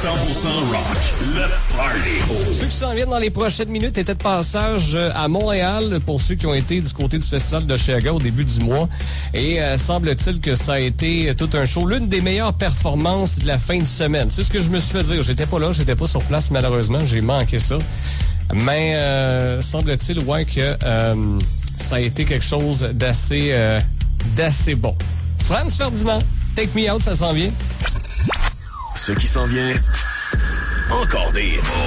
rock, le party. Ceux qui s'en viennent dans les prochaines minutes étaient de passage à Montréal pour ceux qui ont été du côté du festival de Osheaga au début du mois. Et semble-t-il que ça a été tout un show. L'une des meilleures performances de la fin de semaine. C'est ce que je me suis fait dire. J'étais pas là, j'étais pas sur place malheureusement. J'ai manqué ça. Mais semble-t-il, ouais, que ça a été quelque chose d'assez bon. Franz Ferdinand, Take Me Out, ça s'en vient. Ce qui s'en vient, encore des